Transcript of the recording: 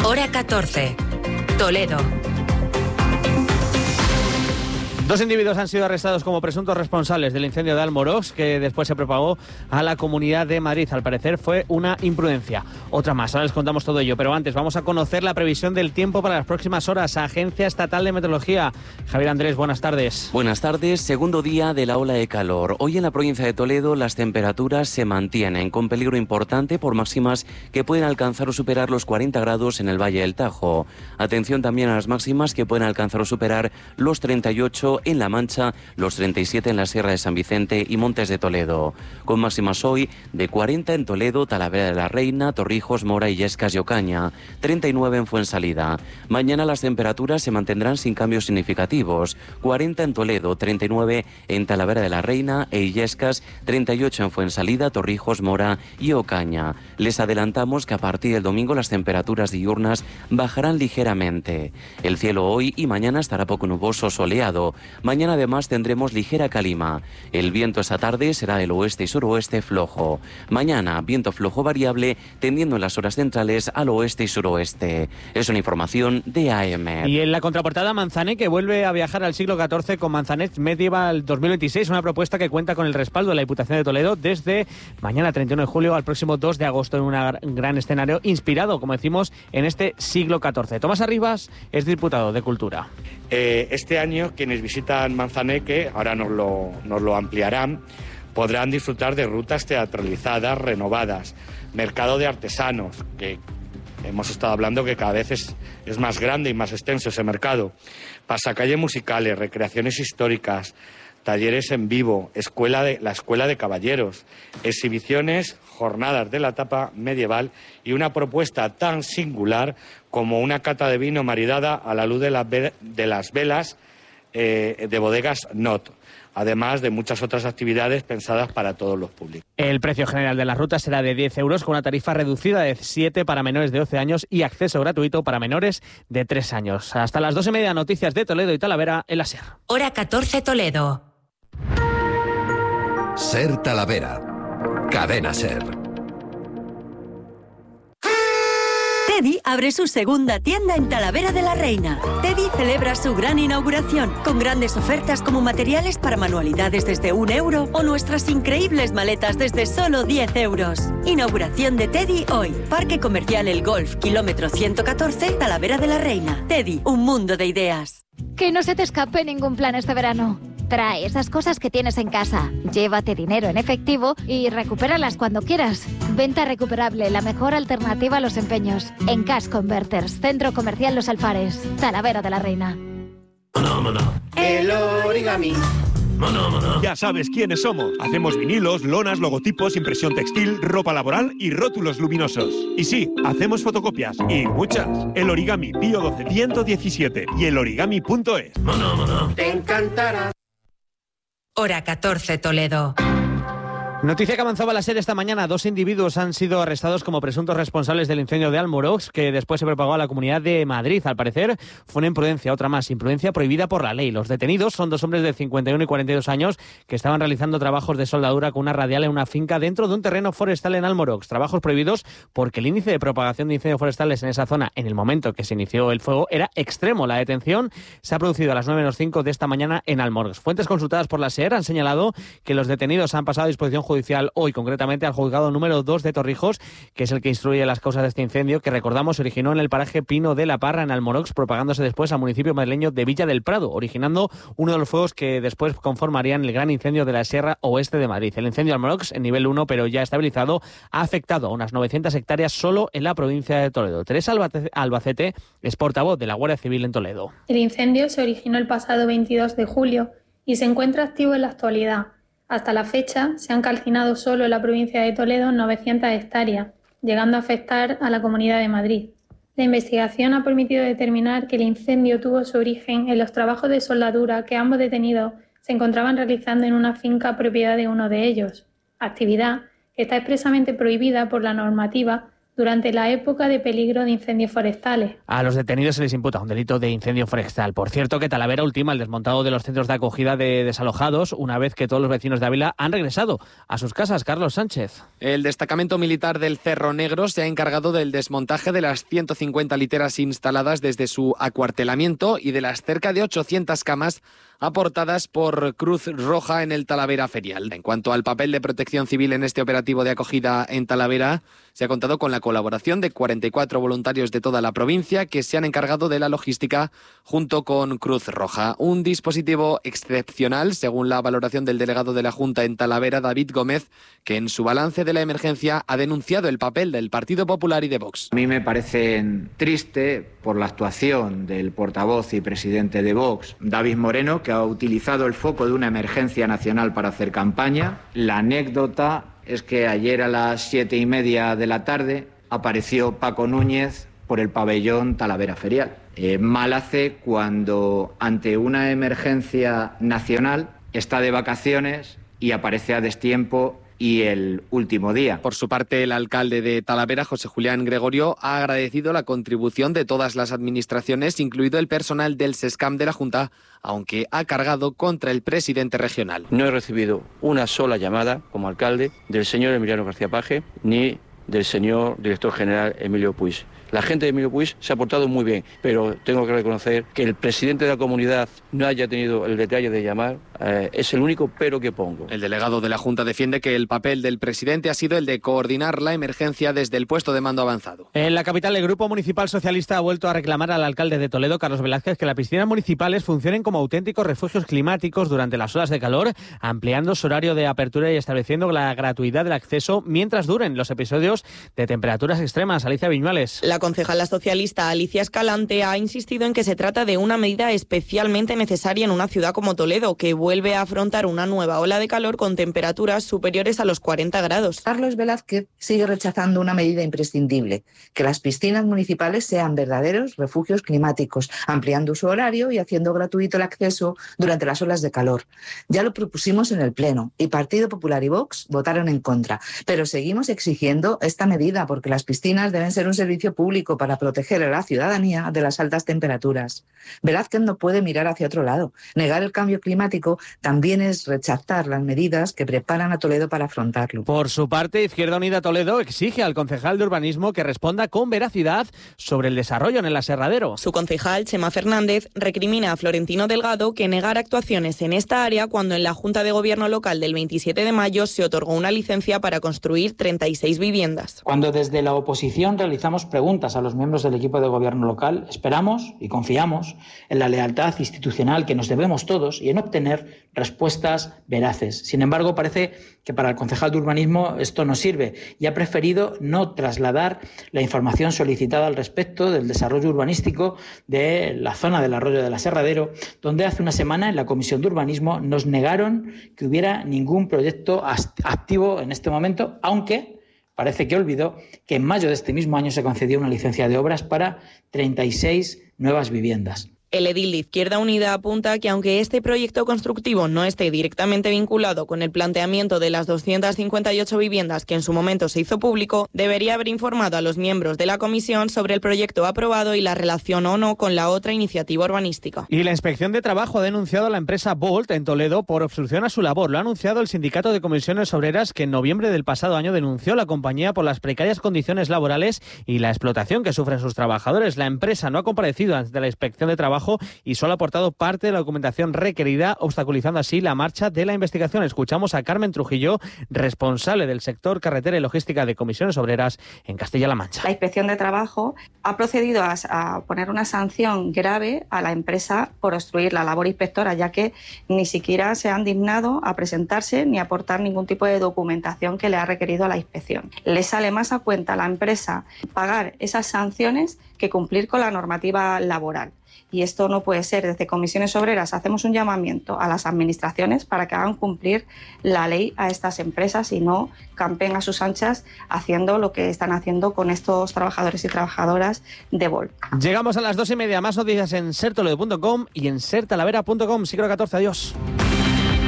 Hora 14. Toledo. Dos individuos han sido arrestados como presuntos responsables del incendio de Almorox, que después se propagó a la Comunidad de Madrid. Al parecer fue una imprudencia. Otra más, ahora les contamos todo ello, pero antes vamos a conocer la previsión del tiempo para las próximas horas. Agencia Estatal de Meteorología. Javier Andrés, buenas tardes. Buenas tardes, segundo día de la ola de calor. Hoy en la provincia de Toledo las temperaturas se mantienen con peligro importante por máximas que pueden alcanzar o superar los 40 grados en el Valle del Tajo. Atención también a las máximas que pueden alcanzar o superar los 38 en La Mancha, los 37 en la Sierra de San Vicente y Montes de Toledo. Con máximas hoy de 40 en Toledo, Talavera de la Reina, Torrijos, Mora, Illescas y Ocaña, 39 en Fuensalida. Mañana las temperaturas se mantendrán sin cambios significativos. 40 en Toledo, 39 en Talavera de la Reina e Illescas, 38 en Fuensalida, Torrijos, Mora y Ocaña. Les adelantamos que a partir del domingo las temperaturas diurnas bajarán ligeramente. El cielo hoy y mañana estará poco nuboso, soleado. Mañana además tendremos ligera calima. El viento esta tarde será del oeste y suroeste flojo. Mañana viento flojo variable tendiendo en las horas centrales al oeste y suroeste. Es una información de AEMET. Y en la contraportada Manzanet, que vuelve a viajar al siglo XIV con Manzanet Medieval 2026, una propuesta que cuenta con el respaldo de la Diputación de Toledo desde mañana 31 de julio al próximo 2 de agosto en un gran escenario inspirado, como decimos, en este siglo XIV. Tomás Arribas es diputado de Cultura. Este año quienes visitan Manzanet, que ahora nos lo ampliarán, podrán disfrutar de rutas teatralizadas, renovadas, mercado de artesanos, que hemos estado hablando que cada vez es más grande y más extenso ese mercado, pasacalles musicales, recreaciones históricas, talleres en vivo, la Escuela de Caballeros, exhibiciones, jornadas de la etapa medieval y una propuesta tan singular como una cata de vino maridada a la luz de las velas de bodegas Not, además de muchas otras actividades pensadas para todos los públicos. El precio general de las rutas será de 10 euros con una tarifa reducida de 7 para menores de 12 años y acceso gratuito para menores de 3 años. Hasta las 2:30, noticias de Toledo y Talavera en la SER. Hora 14, Toledo. SER Talavera. Cadena SER. Teddy abre su segunda tienda en Talavera de la Reina. Teddy celebra su gran inauguración con grandes ofertas como materiales para manualidades desde 1 euro o nuestras increíbles maletas desde solo 10 euros. Inauguración de Teddy hoy. Parque Comercial El Golf, kilómetro 114, Talavera de la Reina. Teddy, un mundo de ideas. Que no se te escape ningún plan este verano. Trae esas cosas que tienes en casa, llévate dinero en efectivo y recupéralas cuando quieras. Venta recuperable, la mejor alternativa a los empeños. En Cash Converters, Centro Comercial Los Alfares, Talavera de la Reina. El origami. Ya sabes quiénes somos. Hacemos vinilos, lonas, logotipos, impresión textil, ropa laboral y rótulos luminosos. Y sí, hacemos fotocopias y muchas. El Origami Pío 12 117 y elorigami.es. Te encantará. Hora 14, Toledo. Noticia que avanzaba la SER esta mañana. 2 individuos han sido arrestados como presuntos responsables del incendio de Almorox, que después se propagó a la Comunidad de Madrid. Al parecer fue una imprudencia, otra más, imprudencia prohibida por la ley. Los detenidos son 2 hombres de 51 y 42 años que estaban realizando trabajos de soldadura con una radial en una finca dentro de un terreno forestal en Almorox. Trabajos prohibidos porque el índice de propagación de incendios forestales en esa zona en el momento que se inició el fuego era extremo. La detención se ha producido a las 9:05 de esta mañana en Almorox. Fuentes consultadas por la SER han señalado que los detenidos han pasado a disposición judicial hoy, concretamente al juzgado número 2 de Torrijos, que es el que instruye las causas de este incendio, que recordamos se originó en el paraje Pino de la Parra, en Almorox, propagándose después al municipio madrileño de Villa del Prado, originando uno de los fuegos que después conformarían el gran incendio de la Sierra Oeste de Madrid. El incendio de Almorox, en nivel 1, pero ya estabilizado, ha afectado a unas 900 hectáreas solo en la provincia de Toledo. Teresa Albacete es portavoz de la Guardia Civil en Toledo. El incendio se originó el pasado 22 de julio y se encuentra activo en la actualidad. Hasta la fecha, se han calcinado solo en la provincia de Toledo 900 hectáreas, llegando a afectar a la Comunidad de Madrid. La investigación ha permitido determinar que el incendio tuvo su origen en los trabajos de soldadura que ambos detenidos se encontraban realizando en una finca propiedad de uno de ellos, actividad que está expresamente prohibida por la normativa durante la época de peligro de incendios forestales. A los detenidos se les imputa un delito de incendio forestal. Por cierto, que Talavera ultima el desmontado de los centros de acogida de desalojados una vez que todos los vecinos de Ávila han regresado a sus casas. Carlos Sánchez. El destacamento militar del Cerro Negro se ha encargado del desmontaje de las 150 literas instaladas desde su acuartelamiento y de las cerca de 800 camas aportadas por Cruz Roja en el Talavera Ferial. En cuanto al papel de Protección Civil en este operativo de acogida en Talavera, se ha contado con la colaboración de 44 voluntarios de toda la provincia que se han encargado de la logística junto con Cruz Roja. Un dispositivo excepcional, según la valoración del delegado de la Junta en Talavera, David Gómez, que en su balance de la emergencia ha denunciado el papel del Partido Popular y de Vox. A mí me parece triste por la actuación del portavoz y presidente de Vox, David Moreno, que ha utilizado el foco de una emergencia nacional para hacer campaña. La anécdota es que ayer a las 7:30 de la tarde apareció Paco Núñez por el pabellón Talavera Ferial. Mal hace cuando ante una emergencia nacional está de vacaciones y aparece a destiempo y el último día. Por su parte, el alcalde de Talavera, José Julián Gregorio, ha agradecido la contribución de todas las administraciones, incluido el personal del SESCAM de la Junta, aunque ha cargado contra el presidente regional. No he recibido una sola llamada como alcalde del señor Emiliano García Paje ni del señor director general Emilio Puig. La gente de Emilio Puig se ha portado muy bien, pero tengo que reconocer que el presidente de la comunidad no haya tenido el detalle de llamar, es el único pero que pongo. El delegado de la Junta defiende que el papel del presidente ha sido el de coordinar la emergencia desde el puesto de mando avanzado. En la capital, el Grupo Municipal Socialista ha vuelto a reclamar al alcalde de Toledo, Carlos Velázquez, que las piscinas municipales funcionen como auténticos refugios climáticos durante las olas de calor, ampliando su horario de apertura y estableciendo la gratuidad del acceso mientras duren los episodios de temperaturas extremas. Alicia Viñuales. La concejala socialista Alicia Escalante ha insistido en que se trata de una medida especialmente necesaria en una ciudad como Toledo, que vuelve a afrontar una nueva ola de calor con temperaturas superiores a los 40 grados. Carlos Velázquez sigue rechazando una medida imprescindible, que las piscinas municipales sean verdaderos refugios climáticos, ampliando su horario y haciendo gratuito el acceso durante las olas de calor. Ya lo propusimos en el Pleno y Partido Popular y Vox votaron en contra, pero seguimos exigiendo esta medida porque las piscinas deben ser un servicio público para proteger a la ciudadanía de las altas temperaturas. Velázquez no puede mirar hacia otro lado. Negar el cambio climático también es rechazar las medidas que preparan a Toledo para afrontarlo. Por su parte, Izquierda Unida Toledo exige al concejal de urbanismo que responda con veracidad sobre el desarrollo en el aserradero. Su concejal, Chema Fernández, recrimina a Florentino Delgado que negara actuaciones en esta área cuando en la Junta de Gobierno local del 27 de mayo se otorgó una licencia para construir 36 viviendas. Cuando desde la oposición realizamos preguntas a los miembros del equipo de gobierno local, esperamos y confiamos en la lealtad institucional que nos debemos todos y en obtener respuestas veraces. Sin embargo, parece que para el concejal de urbanismo esto no sirve y ha preferido no trasladar la información solicitada al respecto del desarrollo urbanístico de la zona del arroyo del Aserradero, donde hace una semana en la Comisión de Urbanismo nos negaron que hubiera ningún proyecto activo en este momento, aunque parece que olvidó que en mayo de este mismo año se concedió una licencia de obras para 36 nuevas viviendas. El edil de Izquierda Unida apunta que aunque este proyecto constructivo no esté directamente vinculado con el planteamiento de las 258 viviendas que en su momento se hizo público, debería haber informado a los miembros de la comisión sobre el proyecto aprobado y la relación o no con la otra iniciativa urbanística. Y la Inspección de Trabajo ha denunciado a la empresa Bolt en Toledo por obstrucción a su labor. Lo ha anunciado el Sindicato de Comisiones Obreras, que en noviembre del pasado año denunció a la compañía por las precarias condiciones laborales y la explotación que sufren sus trabajadores. La empresa no ha comparecido ante la Inspección de Trabajo y solo ha aportado parte de la documentación requerida, obstaculizando así la marcha de la investigación. Escuchamos a Carmen Trujillo, responsable del sector carretera y logística de Comisiones Obreras en Castilla-La Mancha. La Inspección de Trabajo ha procedido a poner una sanción grave a la empresa por obstruir la labor inspectora, ya que ni siquiera se han dignado a presentarse ni a aportar ningún tipo de documentación que le ha requerido a la inspección. Le sale más a cuenta a la empresa pagar esas sanciones que cumplir con la normativa laboral. Y esto no puede ser. Desde Comisiones Obreras hacemos un llamamiento a las administraciones para que hagan cumplir la ley a estas empresas y no campen a sus anchas haciendo lo que están haciendo con estos trabajadores y trabajadoras de Bolt. Llegamos a las 2:30. Más noticias en sertoledo.com y en sertalavera.com. Siglo XIV. Adiós.